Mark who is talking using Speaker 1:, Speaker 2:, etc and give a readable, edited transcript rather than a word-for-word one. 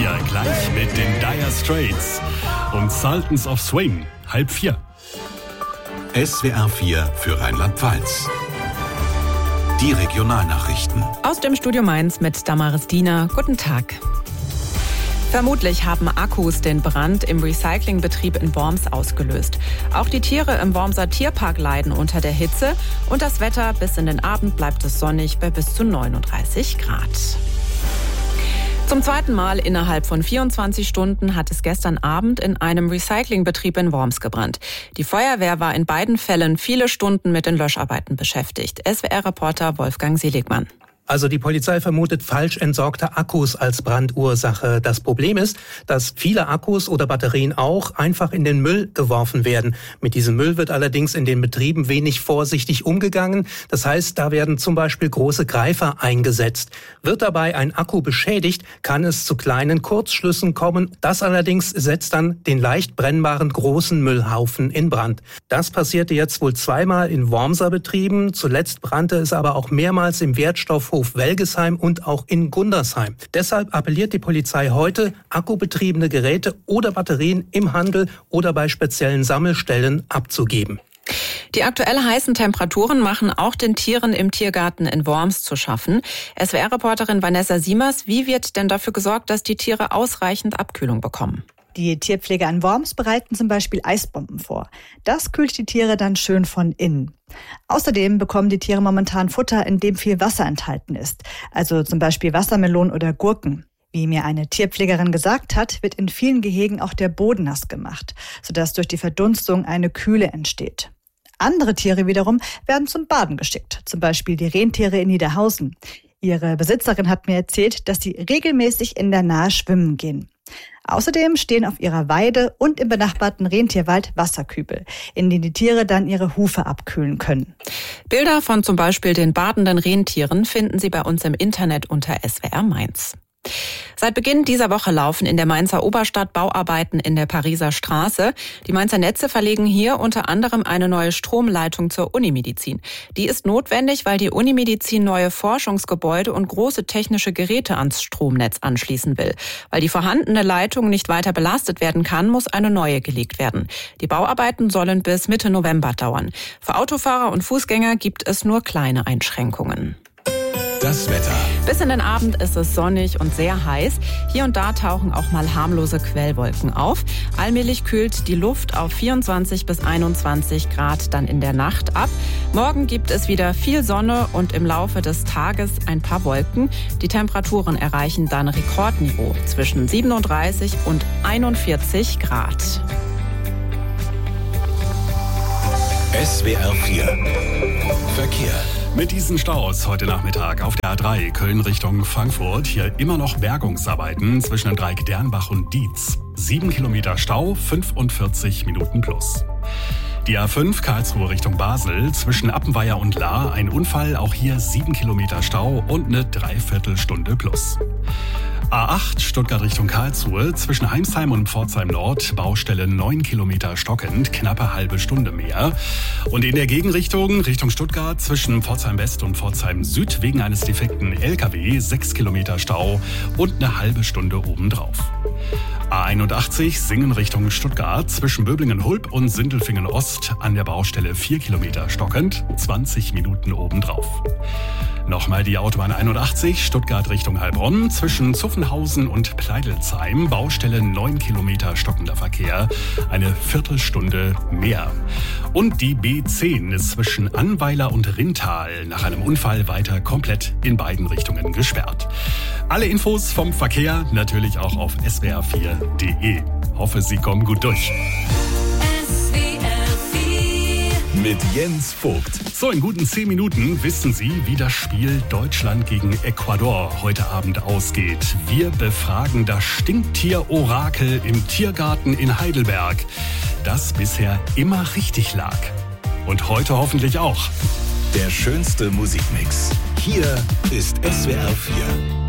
Speaker 1: 4 gleich mit den Dire Straits und Sultans of Swing, 3:30.
Speaker 2: SWR 4 für Rheinland-Pfalz. Die Regionalnachrichten.
Speaker 3: Aus dem Studio Mainz mit Damaris Diener. Guten Tag. Vermutlich haben Akkus den Brand im Recyclingbetrieb in Worms ausgelöst. Auch die Tiere im Wormser Tierpark leiden unter der Hitze. Und das Wetter bis in den Abend bleibt es sonnig bei bis zu 39 Grad. Zum zweiten Mal innerhalb von 24 Stunden hat es gestern Abend in einem Recyclingbetrieb in Worms gebrannt. Die Feuerwehr war in beiden Fällen viele Stunden mit den Löscharbeiten beschäftigt. SWR-Reporter Wolfgang Seligmann.
Speaker 4: Also die Polizei vermutet falsch entsorgte Akkus als Brandursache. Das Problem ist, dass viele Akkus oder Batterien auch einfach in den Müll geworfen werden. Mit diesem Müll wird allerdings in den Betrieben wenig vorsichtig umgegangen. Das heißt, da werden zum Beispiel große Greifer eingesetzt. Wird dabei ein Akku beschädigt, kann es zu kleinen Kurzschlüssen kommen. Das allerdings setzt dann den leicht brennbaren großen Müllhaufen in Brand. Das passierte jetzt wohl zweimal in Wormser Betrieben. Zuletzt brannte es aber auch mehrmals im Wertstoffhof Welgesheim und auch in Gundersheim. Deshalb appelliert die Polizei heute, akkubetriebene Geräte oder Batterien im Handel oder bei speziellen Sammelstellen abzugeben.
Speaker 3: Die aktuell heißen Temperaturen machen auch den Tieren im Tiergarten in Worms zu schaffen. SWR-Reporterin Vanessa Siemers, wie wird denn dafür gesorgt, dass die Tiere ausreichend Abkühlung bekommen?
Speaker 5: Die Tierpfleger in Worms bereiten zum Beispiel Eisbomben vor. Das kühlt die Tiere dann schön von innen. Außerdem bekommen die Tiere momentan Futter, in dem viel Wasser enthalten ist. Also zum Beispiel Wassermelonen oder Gurken. Wie mir eine Tierpflegerin gesagt hat, wird in vielen Gehegen auch der Boden nass gemacht, sodass durch die Verdunstung eine Kühle entsteht. Andere Tiere wiederum werden zum Baden geschickt, zum Beispiel die Rentiere in Niederhausen. Ihre Besitzerin hat mir erzählt, dass sie regelmäßig in der Nahe schwimmen gehen. Außerdem stehen auf ihrer Weide und im benachbarten Rentierwald Wasserkübel, in denen die Tiere dann ihre Hufe abkühlen können.
Speaker 3: Bilder von zum Beispiel den badenden Rentieren finden Sie bei uns im Internet unter SWR Mainz. Seit Beginn dieser Woche laufen in der Mainzer Oberstadt Bauarbeiten in der Pariser Straße. Die Mainzer Netze verlegen hier unter anderem eine neue Stromleitung zur Unimedizin. Die ist notwendig, weil die Unimedizin neue Forschungsgebäude und große technische Geräte ans Stromnetz anschließen will. Weil die vorhandene Leitung nicht weiter belastet werden kann, muss eine neue gelegt werden. Die Bauarbeiten sollen bis Mitte November dauern. Für Autofahrer und Fußgänger gibt es nur kleine Einschränkungen.
Speaker 2: Das Wetter.
Speaker 3: Bis in den Abend ist es sonnig und sehr heiß. Hier und da tauchen auch mal harmlose Quellwolken auf. Allmählich kühlt die Luft auf 24 bis 21 Grad dann in der Nacht ab. Morgen gibt es wieder viel Sonne und im Laufe des Tages ein paar Wolken. Die Temperaturen erreichen dann Rekordniveau zwischen 37 und 41 Grad.
Speaker 2: SWR 4 Verkehr.
Speaker 1: Mit diesen Staus heute Nachmittag auf der A3 Köln Richtung Frankfurt. Hier immer noch Bergungsarbeiten zwischen dem Dreieck Dernbach und Dietz. 7 Kilometer Stau, 45 Minuten plus. Die A5 Karlsruhe Richtung Basel zwischen Appenweier und Lahr. Ein Unfall, auch hier 7 Kilometer Stau und eine Dreiviertelstunde plus. A8 Stuttgart Richtung Karlsruhe zwischen Heimsheim und Pforzheim Nord, Baustelle 9 Kilometer stockend, knappe halbe Stunde mehr. Und in der Gegenrichtung Richtung Stuttgart zwischen Pforzheim West und Pforzheim Süd wegen eines defekten LKW 6 Kilometer Stau und eine halbe Stunde obendrauf. A81 Singen Richtung Stuttgart zwischen Böblingen-Hulb und Sindelfingen-Ost an der Baustelle 4 Kilometer stockend, 20 Minuten obendrauf. Nochmal die Autobahn 81 Stuttgart Richtung Heilbronn zwischen Zuffenhausen und Pleidelsheim, Baustelle 9 Kilometer stockender Verkehr, eine Viertelstunde mehr. Und die B10 ist zwischen Annweiler und Rintal nach einem Unfall weiter komplett in beiden Richtungen gesperrt. Alle Infos vom Verkehr natürlich auch auf swr4.de. Hoffe, Sie kommen gut durch.
Speaker 2: Mit Jens Vogt.
Speaker 1: So, in guten 10 Minuten wissen Sie, wie das Spiel Deutschland gegen Ecuador heute Abend ausgeht. Wir befragen das Stinktier-Orakel im Tiergarten in Heidelberg, das bisher immer richtig lag. Und heute hoffentlich auch.
Speaker 2: Der schönste Musikmix. Hier ist SWR 4.